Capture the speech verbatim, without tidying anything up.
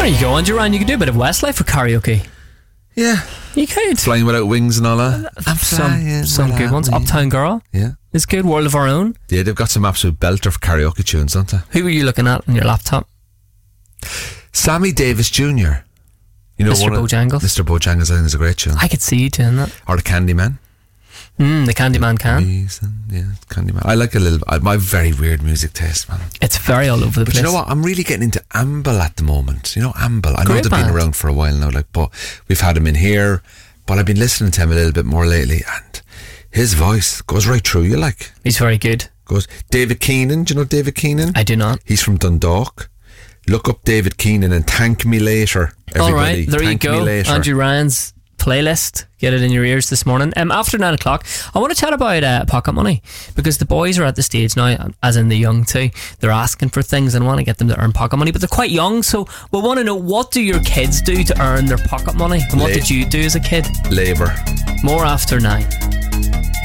you go, Andrew Ryan. You could do a bit of Westlife for karaoke. Yeah. You could. Flying Without Wings and all that. I'm some some good ones. Wings. Uptown Girl. Yeah. It's good. World of Our Own. Yeah, they've got some absolute belter for karaoke tunes, don't they? Who were you looking at on your laptop? Sammy Davis Junior You know, Mister one of- Bojangles. Mister Bojangles, I think, is a great tune. I could see you doing that. Or the Candyman. Mm, the Candyman can. Reason, yeah, Candyman. I like a little. I, my very weird music taste, man. It's very all over the But place. you know what? I'm really getting into Amble at the moment. You know, Amble. I know Great they've band. been around for a while now, like, but we've had him in here. But I've been listening to him a little bit more lately, and his voice goes right through you, like. He's very good. Goes David Keenan. Do you know David Keenan? I do not. He's from Dundalk. Look up David Keenan and thank me later. Everybody. All right, there thank you me go. later. Andrew Ryan's playlist. Get it in your ears this morning. Um, after nine o'clock, I want to chat about uh, pocket money, because the boys are at the stage now, as in the young too. They're asking for things and want to get them to earn pocket money, but they're quite young, so we want to know, what do your kids do to earn their pocket money, and what La- did you do as a kid? Labour. More after nine.